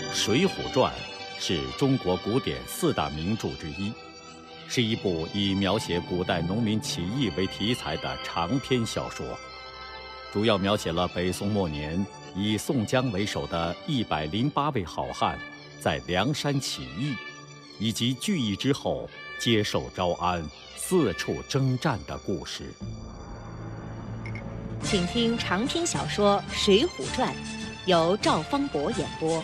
《水浒传》是中国古典4大名著之一，是一部以描写古代农民起义为题材的长篇小说，主要描写了北宋末年以宋江为首的108位好汉在梁山起义，以及聚义之后接受招安、四处征战的故事。 请听长篇小说《水浒传》，由赵方博演播。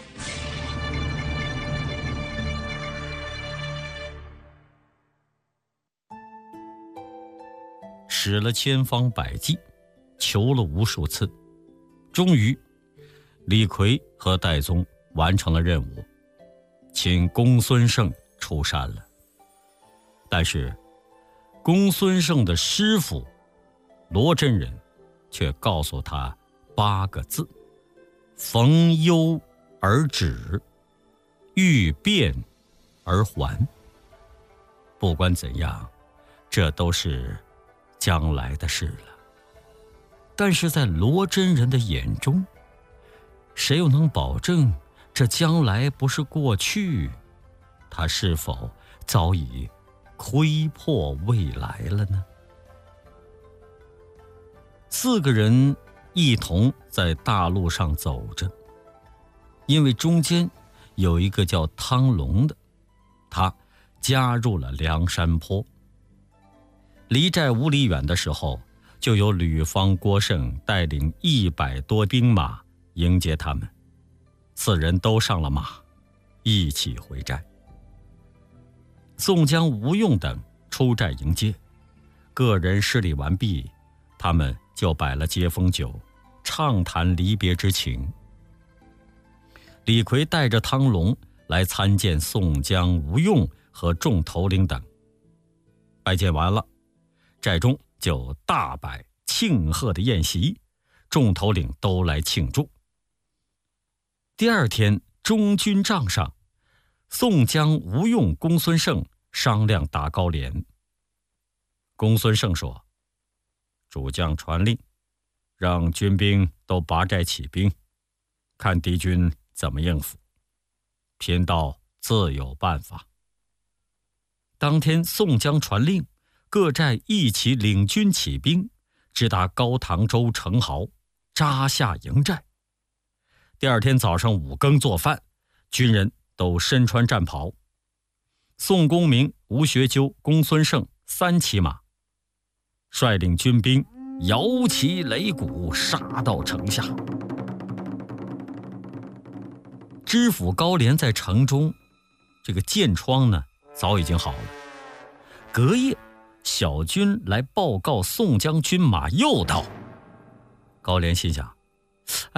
使了千方百计，求了无数次，终于李逵和戴宗完成了任务，请公孙胜出山了。但是公孙胜的师傅罗真人却告诉他8个字：逢忧而止，遇变而还。不管怎样，这都是将来的事了。但是在罗真人的眼中，谁又能保证这将来不是过去？他是否早已窥破未来了呢？4个人一同在大路上走着，因为中间有一个叫汤龙的，他加入了梁山泊。离寨5里远的时候，就有吕方、郭盛带领100多兵马迎接他们，4人都上了马，一起回寨。宋江、吴用等出寨迎接，个人施礼完毕，他们就摆了接风酒，畅谈离别之情。李逵带着汤龙来参见宋江、吴用和众头领等。拜见完了，寨中就大摆庆贺的宴席，众头领都来庆祝。第2天中军帐上，宋江、吴用、公孙胜商量打高连。公孙胜说：主将传令，让军兵都拔寨起兵，看敌军怎么应付，贫道自有办法。当天宋江传令，各寨一起领军起兵，直达高唐州城壕，扎下营寨。第2天早上5更做饭，军人都身穿战袍。宋公明、吴学究、公孙胜3骑马，率领军兵摇旗擂鼓，杀到城下。知府高廉在城中，这个箭疮呢早已经好了。隔夜小军来报告宋江军马又到。高廉心想，